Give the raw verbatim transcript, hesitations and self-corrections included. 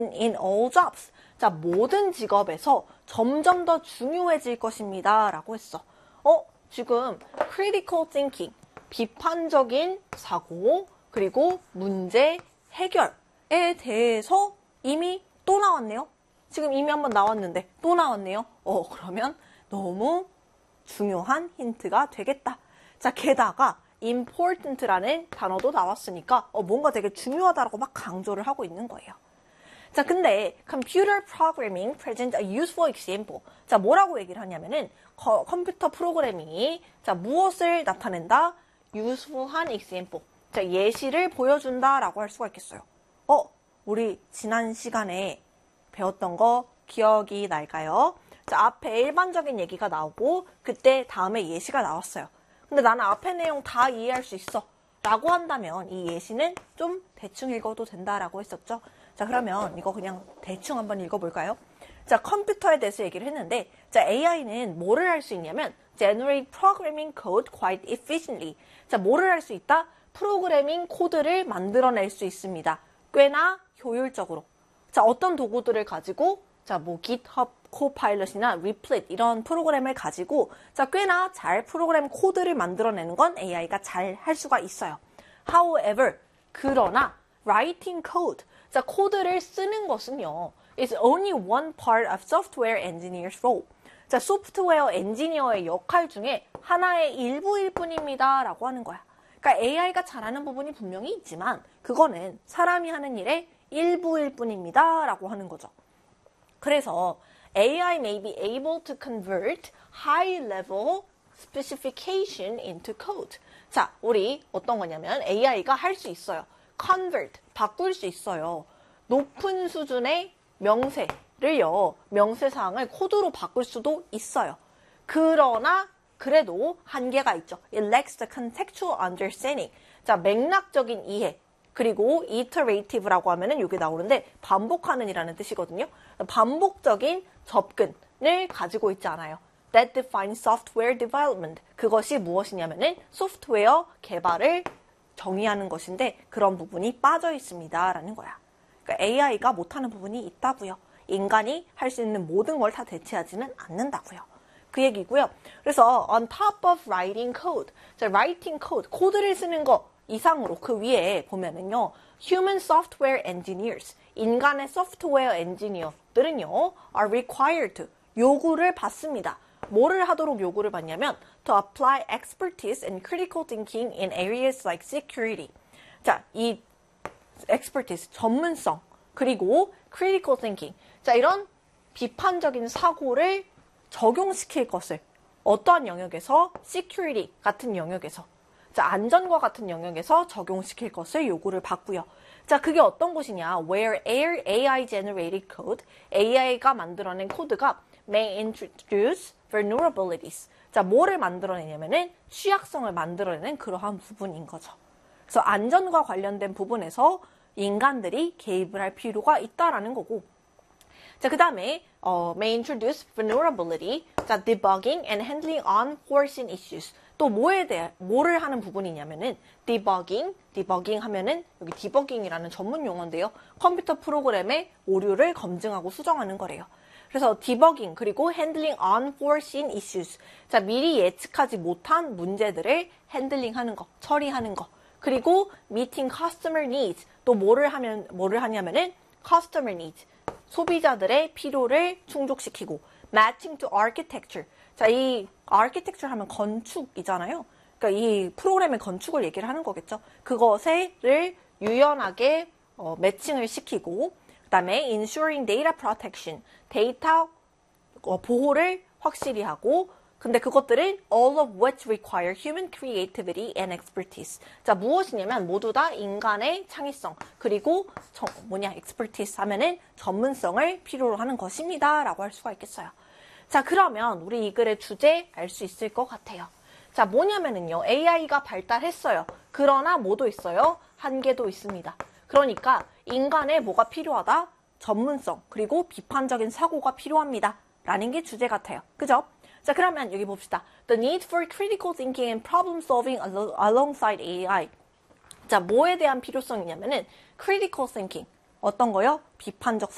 in all jobs. 자, 모든 직업에서 점점 더 중요해질 것입니다. 라고 했어. 어, 지금 critical thinking, 비판적인 사고, 그리고 문제 해결에 대해서 이미 또 나왔네요. 지금 이미 한번 나왔는데 또 나왔네요. 어, 그러면 너무 중요한 힌트가 되겠다. 자, 게다가 important라는 단어도 나왔으니까 어, 뭔가 되게 중요하다라고 막 강조를 하고 있는 거예요. 자, 근데 computer programming presents a useful example. 자, 뭐라고 얘기를 하냐면은 거, 컴퓨터 프로그래밍이 자, 무엇을 나타낸다? useful한 example. 자, 예시를 보여준다라고 할 수가 있겠어요. 어, 우리 지난 시간에 배웠던 거 기억이 날까요? 자, 앞에 일반적인 얘기가 나오고 그때 다음에 예시가 나왔어요. 근데 나는 앞에 내용 다 이해할 수 있어 라고 한다면 이 예시는 좀 대충 읽어도 된다라고 했었죠. 자, 그러면 이거 그냥 대충 한번 읽어볼까요? 자, 컴퓨터에 대해서 얘기를 했는데 자, 에이아이는 뭐를 할 수 있냐면 generate programming code quite efficiently. 자, 뭐를 할 수 있다? 프로그래밍 코드를 만들어낼 수 있습니다. 꽤나 효율적으로. 자, 어떤 도구들을 가지고 자, 뭐 GitHub Copilot이나 Replit 이런 프로그램을 가지고 자, 꽤나 잘 프로그램 코드를 만들어내는 건 에이아이가 잘 할 수가 있어요. However, 그러나 writing code, 자, 코드를 쓰는 것은요, is only one part of software engineer's role. 자, 소프트웨어 엔지니어의 역할 중에 하나의 일부일 뿐입니다. 라고 하는 거야. 그러니까 에이아이가 잘하는 부분이 분명히 있지만 그거는 사람이 하는 일의 일부일 뿐입니다. 라고 하는 거죠. 그래서 에이아이 may be able to convert high-level specification into code. 자, 우리 어떤 거냐면 에이아이가 할 수 있어요. convert, 바꿀 수 있어요. 높은 수준의 명세를요, 명세사항을 코드로 바꿀 수도 있어요. 그러나 그래도 한계가 있죠. It lacks the contextual understanding. 자, 맥락적인 이해. 그리고 iterative라고 하면은 여기 나오는데 반복하는 이라는 뜻이거든요. 반복적인 접근을 가지고 있지 않아요. That defines software development. 그것이 무엇이냐면은 소프트웨어 개발을 정의하는 것인데 그런 부분이 빠져 있습니다. 라는 거야. 그러니까 에이아이가 못하는 부분이 있다고요. 인간이 할 수 있는 모든 걸 다 대체하지는 않는다고요. 그 얘기고요. 그래서 on top of writing code, 자, writing code, 코드를 쓰는 거 이상으로 그 위에 보면은요, human software engineers, 인간의 소프트웨어 엔지니어들은요, are required to, 요구를 받습니다. 뭐를 하도록 요구를 받냐면 to apply expertise and critical thinking in areas like security. 자, 이 expertise, 전문성, 그리고 critical thinking. 자, 이런 비판적인 사고를 적용시킬 것을 어떠한 영역에서 security 같은 영역에서 자, 안전과 같은 영역에서 적용시킬 것을 요구를 받고요. 자, 그게 어떤 곳이냐? Where 에이아이 generated code, 에이아이가 만들어낸 코드가 may introduce vulnerabilities. 자, 뭐를 만들어내냐면은 취약성을 만들어내는 그러한 부분인 거죠. 그래서 안전과 관련된 부분에서 인간들이 개입을 할 필요가 있다라는 거고. 자, 그 다음에 어, may introduce vulnerability, 자, debugging and handling unforeseen issues. 또 뭐에 대해 뭐를 하는 부분이냐면은 debugging, debugging 하면은 여기 debugging이라는 전문 용어인데요. 컴퓨터 프로그램의 오류를 검증하고 수정하는 거래요. 그래서 debugging 그리고 handling unforeseen issues. 자, 미리 예측하지 못한 문제들을 핸들링하는 거, 처리하는 거. 그리고 meeting customer needs. 또 뭐를 하면 뭐를 하냐면은 customer needs. 소비자들의 필요를 충족시키고 matching to architecture. 자, 이 architecture 하면 건축이잖아요. 그러니까 이 프로그램의 건축을 얘기를 하는 거겠죠. 그것을 유연하게 어, 매칭을 시키고 그 다음에 ensuring data protection. 데이터 어, 보호를 확실히 하고 근데 그것들은 all of which require human creativity and expertise. 자, 무엇이냐면 모두 다 인간의 창의성 그리고 저, 뭐냐 expertise 하면은 전문성을 필요로 하는 것입니다. 라고 할 수가 있겠어요. 자, 그러면 우리 이 글의 주제 알 수 있을 것 같아요. 자, 뭐냐면은요. 에이아이가 발달했어요. 그러나 뭐도 있어요? 한계도 있습니다. 그러니까 인간의 뭐가 필요하다? 전문성 그리고 비판적인 사고가 필요합니다. 라는 게 주제 같아요. 그죠? 자, 그러면 여기 봅시다. The need for critical thinking and problem solving alongside 에이아이. 자, 뭐에 대한 필요성이냐면은 critical thinking. 어떤 거요? 비판적